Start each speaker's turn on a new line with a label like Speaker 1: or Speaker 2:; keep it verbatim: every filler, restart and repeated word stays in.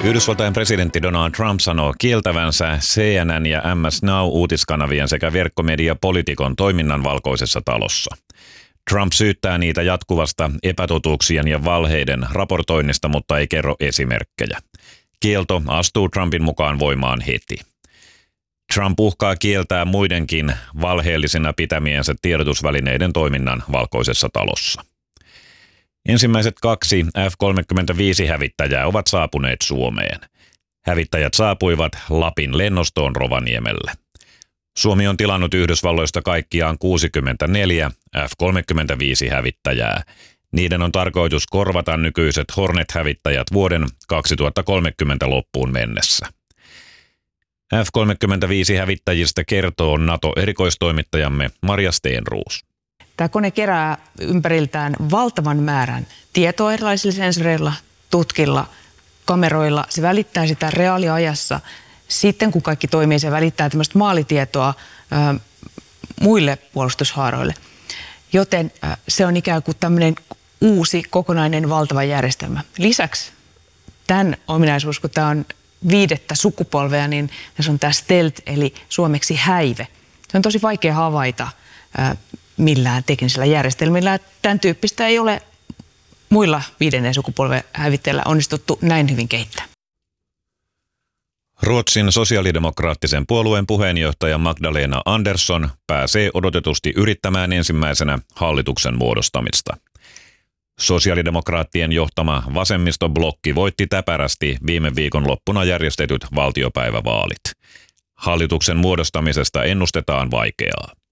Speaker 1: Yhdysvaltain presidentti Donald Trump sanoo kieltävänsä C N N ja M S Now-uutiskanavien sekä verkkomedia Politicon toiminnan Valkoisessa talossa. Trump syyttää niitä jatkuvasta epätotuuksien ja valheiden raportoinnista, mutta ei kerro esimerkkejä. Kielto astuu Trumpin mukaan voimaan heti. Trump uhkaa kieltää muidenkin valheellisina pitämiensä tiedotusvälineiden toiminnan Valkoisessa talossa. Ensimmäiset kaksi F kolmekymmentäviisi-hävittäjää ovat saapuneet Suomeen. Hävittäjät saapuivat Lapin lennostoon Rovaniemelle. Suomi on tilannut Yhdysvalloista kaikkiaan kuusikymmentäneljä F kolmekymmentäviisi-hävittäjää. Niiden on tarkoitus korvata nykyiset Hornet-hävittäjät vuoden kaksituhattakolmekymmentä loppuun mennessä. F kolmekymmentäviisi-hävittäjistä kertoo NATO-erikoistoimittajamme Marja Steenruus.
Speaker 2: Tämä kone kerää ympäriltään valtavan määrän tietoa erilaisilla sensoreilla, tutkilla, kameroilla. Se välittää sitä reaaliajassa. Sitten kun kaikki toimii, se välittää tämmöistä maalitietoa ä, muille puolustushaaroille. Joten ä, se on ikään kuin tämmöinen uusi kokonainen valtava järjestelmä. Lisäksi tämän ominaisuus, kun tämä on viidettä sukupolvea, niin tässä on tämä stealth eli suomeksi häive. Se on tosi vaikea havaita ä, millään teknisellä järjestelmillä. Tämän tyyppistä ei ole muilla viidennen sukupolven hävittäjillä onnistuttu näin hyvin kehittää.
Speaker 1: Ruotsin sosiaalidemokraattisen puolueen puheenjohtaja Magdalena Andersson pääsee odotetusti yrittämään ensimmäisenä hallituksen muodostamista. Sosiaalidemokraattien johtama vasemmistoblokki voitti täpärästi viime viikon loppuna järjestetyt valtiopäivävaalit. Hallituksen muodostamisesta ennustetaan vaikeaa.